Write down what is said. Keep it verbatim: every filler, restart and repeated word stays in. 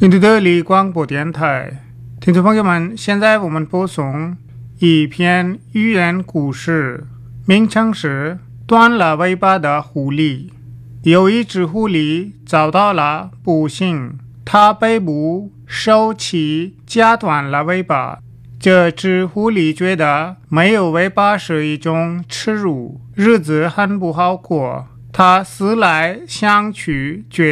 印度的里广播电台，听众朋友们，现在我们播送一篇寓言故事，名称是断了尾巴的狐狸。有一只狐狸遭到了不幸，它背部受气夹断了尾巴。这只狐狸觉得没有尾巴是一种耻辱，日子很不好过。它思来想去，觉